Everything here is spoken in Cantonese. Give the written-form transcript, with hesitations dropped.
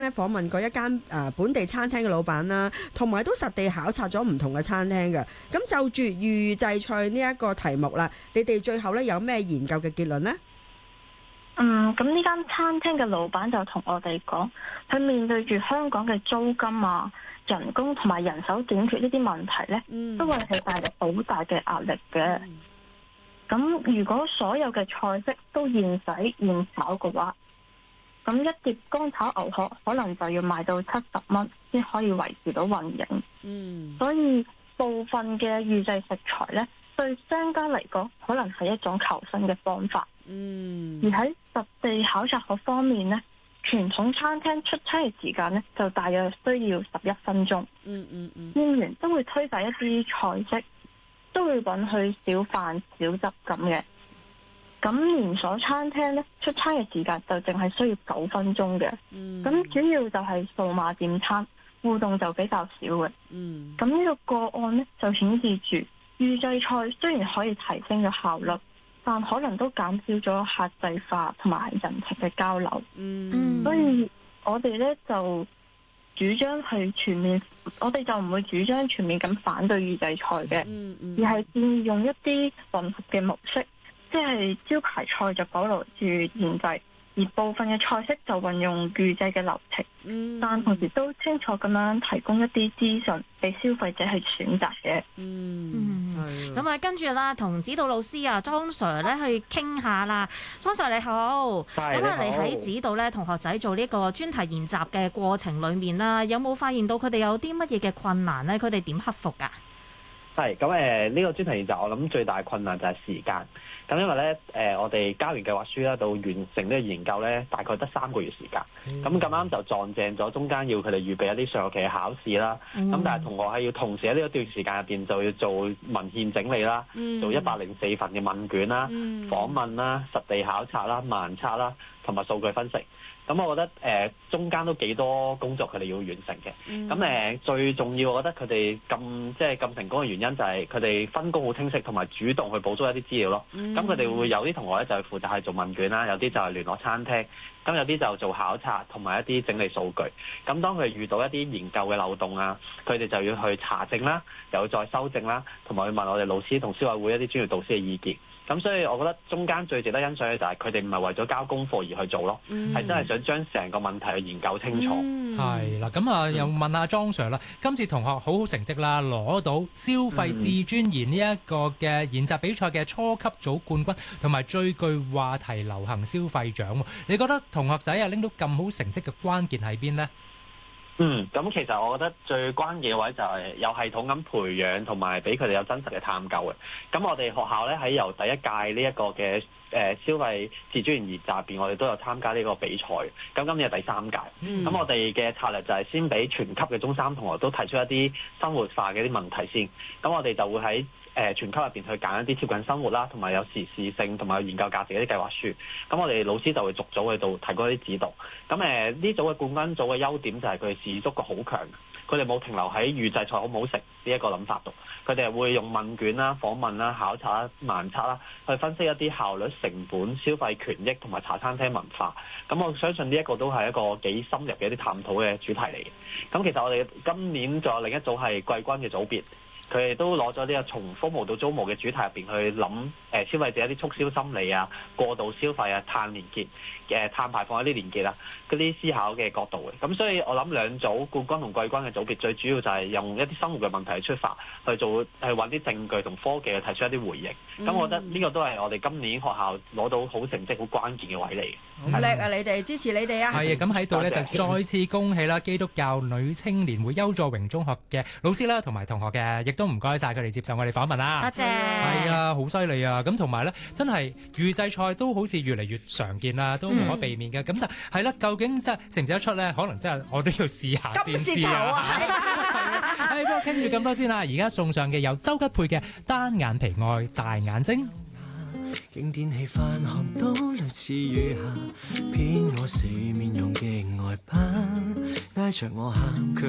訪問過一間本地餐廳嘅老闆啦，同埋都實地考察咗唔同嘅餐廳嘅。咁就住預製菜呢一個題目啦，你哋最後咧有咩研究嘅結論呢？ 咁呢間餐廳嘅老闆就同我哋講，佢面對住香港嘅租金啊、人工同埋人手短缺呢啲問題呢，都為佢帶嚟好大嘅壓力嘅。咁如果所有嘅菜式都現洗現炒嘅話，咁一碟乾炒牛河可能就要賣到70蚊先可以維持到運營。所以部分嘅預製食材呢，對商家嚟講可能係一種求生嘅方法。而喺實地考察嗰方面呢，傳統餐廳出餐嘅時間呢，就大約需要11分鐘。店員都會推介一啲菜式，都會允許小飯小汁咁嘅。咁連鎖餐廳呢，出餐嘅時間就淨係需要9分鐘嘅。咁主要就係數碼點餐，互動就比較少嘅。咁呢個個案呢，就顯示住預製菜雖然可以提升咗效率，但可能都減少咗客製化同埋人情嘅交流。所以我哋呢就主張去全面，我哋就唔會主張全面咁反對預製菜嘅，而係建議用一啲混合嘅模式，即係招牌菜就保留住現製，而部分嘅菜式就運用預製嘅流程，但同時都清楚咁樣提供一啲資訊俾消費者去選擇嘅。 咁啊，跟住啦，同指導老師啊，莊 Sir 咧去傾下啦。莊 Sir 你好，咁啊，你喺指導咧同學仔做呢個專題研習嘅過程裏面啦，有冇發現到佢哋有啲乜嘢嘅困難咧？佢哋點克服㗎？ 係咁呢個專題研習，我諗最大困難就係時間。咁因為咧我哋交完計劃書啦，到完成呢個研究咧，大概得3個月時間。咁啱就撞正咗中間要佢哋預備一啲上學期嘅考試啦。咁但係同學係要同時喺呢一段時間入邊就要做文獻整理啦，做104份嘅問卷啦、訪問啦、實地考察啦、盲測啦，同埋數據分析。咁我覺得中間都幾多工作佢哋要完成嘅。咁最重要，我覺得佢哋咁成功嘅原因就係佢哋分工好清晰，同埋主動去補足一啲資料咯。咁佢哋會有啲同學咧就係負責係做問卷啦，有啲就係聯絡餐廳，咁有啲就做考察同埋一啲整理數據。咁當佢遇到一啲研究嘅漏洞啊，佢哋就要去查證啦，又要再修正啦，同埋去問我哋老師同消委會一啲專業導師嘅意見。咁所以我覺得中間最值得欣賞嘅就係佢哋唔係為咗交功課而去做咯，係真係想將成個問題去研究清楚。 係啦，咁啊又問下莊 Sir 啦，今次同學好好成績啦，攞到消費自尊研呢一個嘅研習比賽嘅初級組冠軍，同埋最具話題流行消費獎。你覺得同學仔啊拎到咁好成績嘅關鍵喺邊呢？ 咁其實我覺得最關鍵嘅位就係有系統咁培養，同埋俾佢哋有真實嘅探究嘅。咁我哋學校咧喺由第一屆呢一個嘅消費自尊研習入邊，我哋都有參加呢個比賽。咁今年係第3屆。咁我哋嘅策略就係先俾全級嘅中三同學都提出一啲生活化嘅啲問題先。咁我哋就會喺全級入邊去揀一啲貼近生活啦，同埋有時事性同埋有研究價值嘅啲計劃書。咁我哋老師就會逐組去到提供一啲指導。咁呢組嘅冠軍組嘅優點就係佢哋視觸覺好強，佢哋冇停留喺預製菜好唔好食呢一個諗法度，佢哋係會用問卷啦、訪問啦、考察啦、盲測啦，去分析一啲效率、成本、消費權益同埋茶餐廳文化。咁我相信呢一個都係一個幾深入嘅一啲探討嘅主題嚟嘅。咁其實我哋今年仲有另一組係季軍嘅組別。佢哋都攞咗呢個從服務到租務嘅主題入邊去諗消費者一啲促銷心理啊、過度消費啊、碳連結碳排放一啲連結啊嗰啲思考嘅角度嘅。咁所以我諗兩組冠軍同季軍嘅組別最主要就係用一啲生活嘅問題去出發去做，去揾啲證據同科技去提出一啲回應。咁我覺得呢個都係我哋今年學校攞到好成績好關鍵嘅位嚟嘅。 好叻啊！你哋支持你哋啊！ 係啊，咁喺度咧就再次恭喜啦！基督教女青年會邱助榮中學嘅老師啦，同埋同學嘅，亦都唔該晒佢哋接受我哋訪問啦。 多謝。 係啊，好犀利啊！咁同埋咧，真係預製菜都好似越嚟越常見啦，都無可避免嘅。咁但係啦，究竟真係食唔食得出咧？可能真係我都要試下先知啊！係，不過傾住咁多先啦。而家送上嘅有周吉佩嘅《單眼皮愛大眼睛》。 經典戲飯後都類似雨下，偏我是面容嘅外板，挨着我喊。